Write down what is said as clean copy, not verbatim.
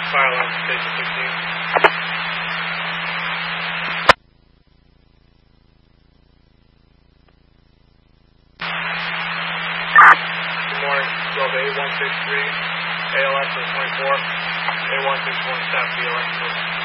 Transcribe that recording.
Fire alarm, station 16. Good morning, Delta 8163, ALX 24, A161, staff the electrical.